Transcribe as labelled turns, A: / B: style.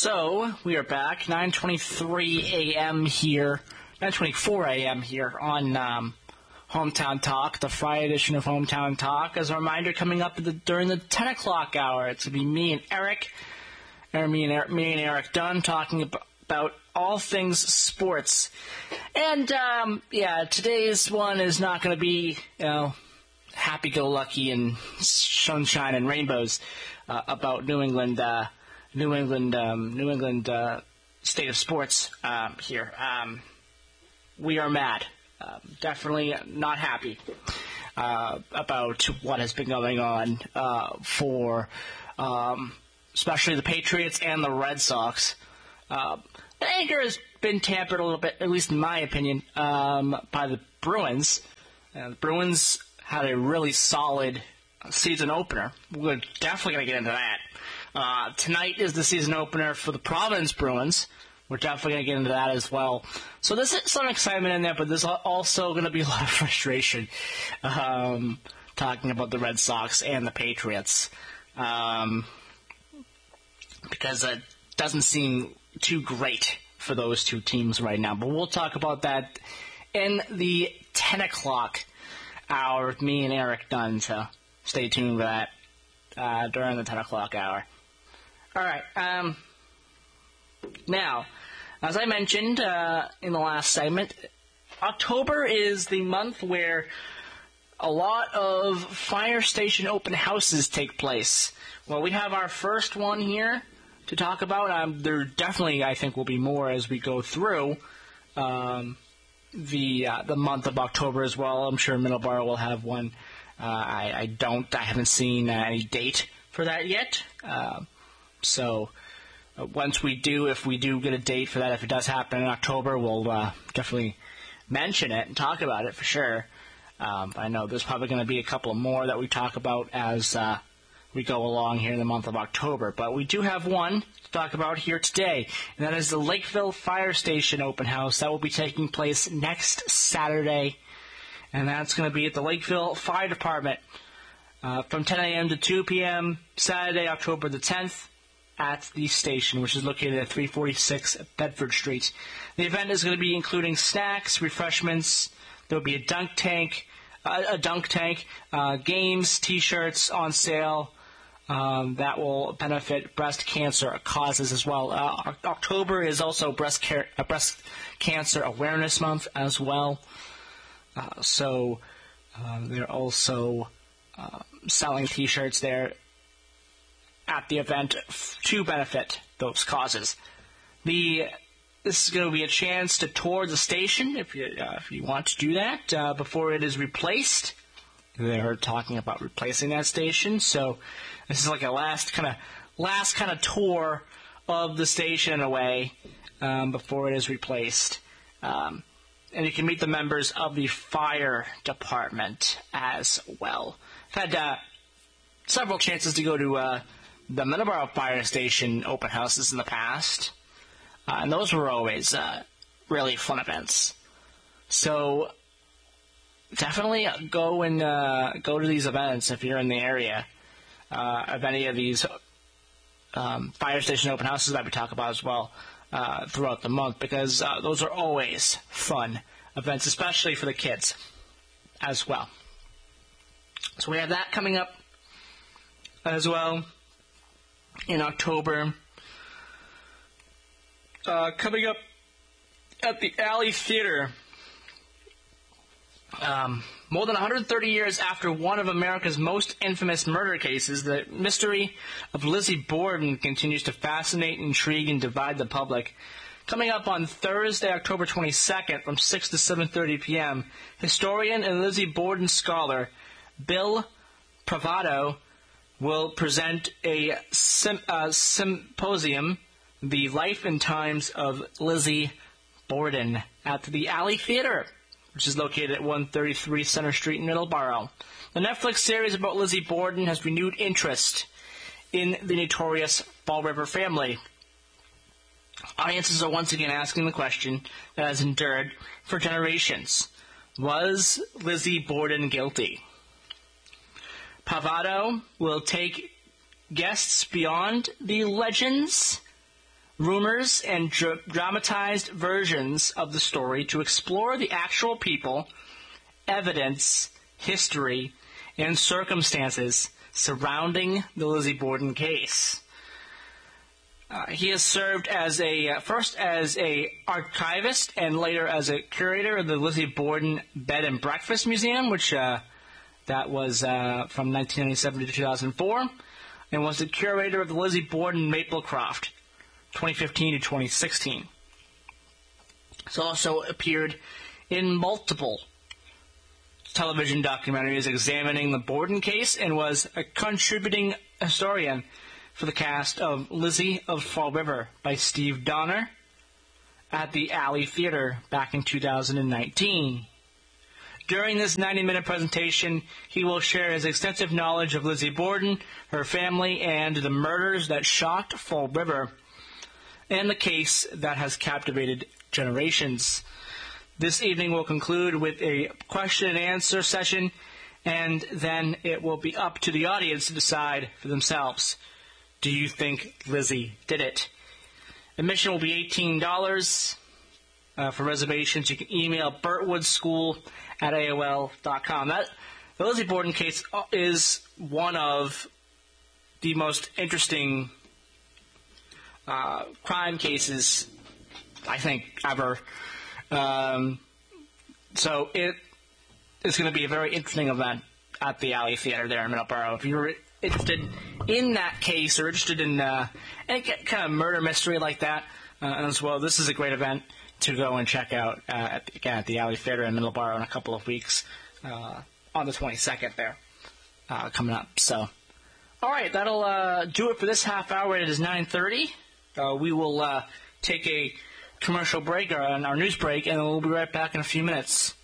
A: So, we are back, 9:23 a.m. here, 9:24 a.m. here on Hometown Talk, the Friday edition of Hometown Talk. As a reminder, coming up during the 10 o'clock hour, it's going to be me and Eric, me and Eric Dunn, talking about all things sports. And, today's one is not going to be, happy-go-lucky and sunshine and rainbows about New England state of sports here. We are mad. Definitely not happy about what has been going on for especially the Patriots and the Red Sox. The anger has been tampered a little bit, at least in my opinion, by the Bruins. The Bruins had a really solid season opener. We're definitely going to get into that. Tonight is the season opener for the Providence Bruins. We're definitely going to get into that as well. So there's some excitement in there, but there's also going to be a lot of frustration talking about the Red Sox and the Patriots because it doesn't seem too great for those two teams right now. But we'll talk about that in the 10 o'clock hour with me and Eric Dunn, so stay tuned for that during the 10 o'clock hour. All right. Now, as I mentioned in the last segment, October is the month where a lot of fire station open houses take place. Well, we have our first one here to talk about. There definitely, I think, will be more as we go through the month of October as well. I'm sure Middleborough will have one. I haven't seen any date for that yet. So once we do, if we do get a date for that, if it does happen in October, we'll definitely mention it and talk about it for sure. I know there's probably going to be a couple more that we talk about as we go along here in the month of October. But we do have one to talk about here today, and that is the Lakeville Fire Station Open House. That will be taking place next Saturday, and that's going to be at the Lakeville Fire Department from 10 a.m. to 2 p.m. Saturday, October the 10th. At the station, which is located at 346 Bedford Street. The event is going to be including snacks, refreshments. There will be a dunk tank, games, T-shirts on sale that will benefit breast cancer causes as well. October is also breast cancer awareness month as well. So they're also selling T-shirts there at the event to benefit those causes. This is going to be a chance to tour the station if you want to do that before it is replaced. They're talking about replacing that station, so this is like a last kind of tour of the station in a way before it is replaced. And you can meet the members of the fire department as well. I've had several chances to go to the Middleborough Fire Station open houses in the past, and those were always really fun events. So definitely go to these events if you're in the area of any of these fire station open houses that we talk about as well throughout the month, because those are always fun events, especially for the kids as well. So we have that coming up as well in October. Coming up at the Alley Theater. More than 130 years after one of America's most infamous murder cases, the mystery of Lizzie Borden continues to fascinate, intrigue, and divide the public. Coming up on Thursday, October 22nd from 6 to 7:30 p.m., historian and Lizzie Borden scholar Bill Pravado will present a symposium, The Life and Times of Lizzie Borden, at the Alley Theater, which is located at 133 Center Street in Middleborough. The Netflix series about Lizzie Borden has renewed interest in the notorious Fall River family. Audiences are once again asking the question that has endured for generations. Was Lizzie Borden guilty? Pavado will take guests beyond the legends rumors and dramatized versions of the story to explore the actual people, evidence, history, and circumstances surrounding the Lizzie Borden case. He has served as first as a archivist and later as a curator of the Lizzie Borden Bed and Breakfast Museum, which that was from 1997 to 2004, and was the curator of the Lizzie Borden Maplecroft, 2015 to 2016. He's also appeared in multiple television documentaries examining the Borden case and was a contributing historian for the cast of Lizzie of Fall River by Steve Donner at the Alley Theater back in 2019. During this 90-minute presentation, he will share his extensive knowledge of Lizzie Borden, her family, and the murders that shocked Fall River, and the case that has captivated generations. This evening will conclude with a question and answer session, and then it will be up to the audience to decide for themselves. Do you think Lizzie did it? Admission will be $18. For reservations, you can email burtwoodschool@aol.com. The Lizzie Borden case is one of the most interesting crime cases, I think, ever. So it is going to be a very interesting event at the Alley Theater there in Middleborough. If you're interested in that case or interested in any kind of murder mystery like that as well, this is a great event to go and check out at the Alley Theater in Middleborough in a couple of weeks on the 22nd there coming up. So, all right, that'll do it for this half hour. It is 9:30. We will take a commercial break, our news break, and we'll be right back in a few minutes.